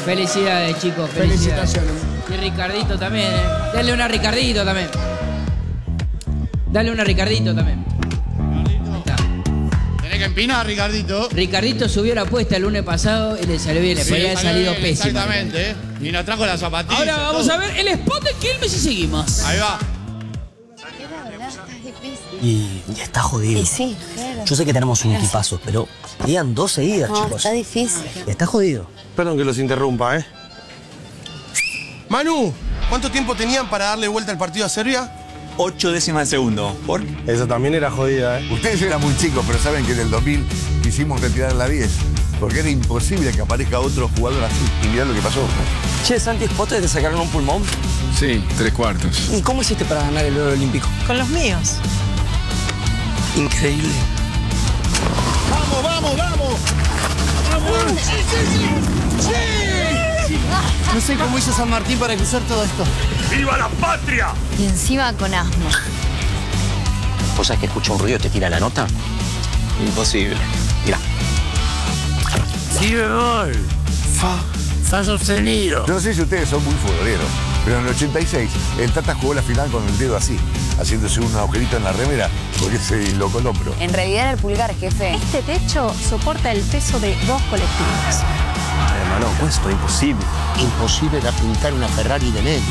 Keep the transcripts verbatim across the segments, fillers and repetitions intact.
Felicidades, chicos. Felicidades. Felicitaciones. Y Ricardito también, ¿eh? Dale una a Ricardito también. Dale una a Ricardito también. Ahí está. Tenés que empinar, Ricardito. Ricardito subió la apuesta el lunes pasado y le salió bien. Le Sí, podría haber salido bien, pésimo. Exactamente, ¿eh? Y nos trajo las zapatillas. Ahora vamos todo. a ver el spot de Quilmes y seguimos. Ahí va. Y, y está jodido. Y sí, claro. Yo sé que tenemos un equipazo, pero digan dos seguidas, No, chicos. está difícil. Está jodido. Perdón que los interrumpa, ¿eh? Manu, ¿cuánto tiempo tenían para darle vuelta al partido a Serbia? Ocho décimas de segundo. ¿Por? Esa también era jodida, ¿eh? Ustedes eran muy chicos, pero saben que en el dos mil quisimos retirar la diez. Porque era imposible que aparezca otro jugador así. Y mirá lo que pasó. Che, Santi, ¿Spotes te sacaron un pulmón? Sí, tres cuartos. ¿Y cómo hiciste para ganar el oro olímpico? Con los míos. Increíble. ¡Vamos, vamos, vamos! ¡Vamos! ¡Sí, sí, sí! ¡Sí! No sé cómo hizo San Martín para cruzar todo esto. ¡Viva la patria! Y encima con asma. ¿Vos sabés que escucha un ruido y te tira la nota? Imposible. Mirá. ¡Sí, gol! Fa. Fa sostenido. Yo no sé si ustedes son muy futboleros, pero en el ochenta y seis el Tata jugó la final con el dedo así, haciéndose un agujerito en la remera porque se dislocó el hombro. En realidad era el pulgar, jefe. Este techo soporta el peso de dos colectivos. Hermano, esto es imposible. Imposible era pintar una Ferrari de negro.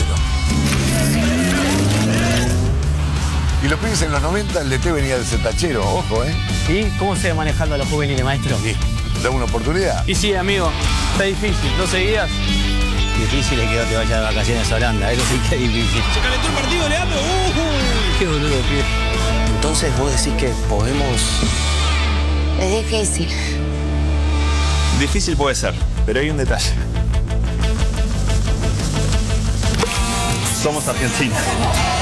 Y los pibes en los noventa, el D T venía del Zetachero, ojo, ¿eh? ¿Y cómo se va manejando a los juveniles, maestro? Sí. ¿Dame una oportunidad? Y sí, amigo. Está difícil. ¿No seguías? Difícil es que no te vayas de vacaciones a Holanda. Eso sí que es difícil. Se calentó el partido, Leandro. Uh, Qué boludo, pibe. Entonces vos decís que podemos... Es difícil. Difícil puede ser, pero hay un detalle. Somos Argentina.